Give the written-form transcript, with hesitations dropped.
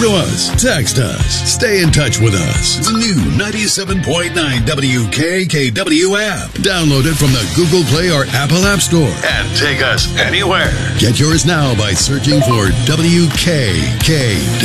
to us. Text us. Stay in touch with us. The new 97.9 WKKW app. Download it from the Google Play or Apple App Store. And take us anywhere. Get yours now by searching for WKKW.